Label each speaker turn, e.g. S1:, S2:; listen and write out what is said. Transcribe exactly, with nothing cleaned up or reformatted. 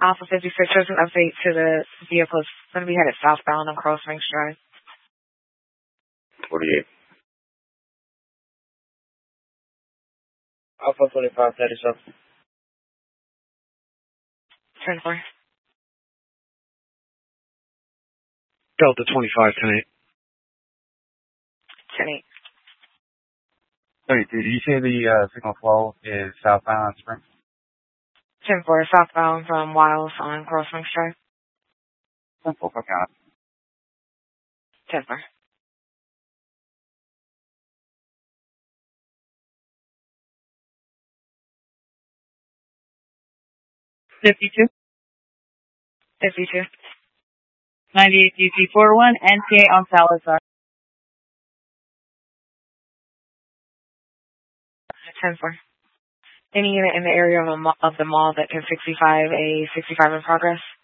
S1: Alpha fifty-six, there's an update to the vehicle. It's going to be headed southbound on Cross Range Drive.
S2: forty-eight.
S3: Alpha twenty-five, thirty-seven.
S1: ten four.
S4: Delta twenty-five, ten eight.
S1: ten eight.
S5: Wait, did you say the uh, signal flow is southbound on Spring?
S1: ten four, southbound from Wiles on Cross Range Drive.
S5: ten four, okay.
S1: ten four.
S6: fifty-two.
S1: fifty-two.
S6: ninety-eight D C four one, N T A on Salazar.
S1: ten four. Any unit in the area of, a, of the mall that can sixty-five, a sixty-five in progress?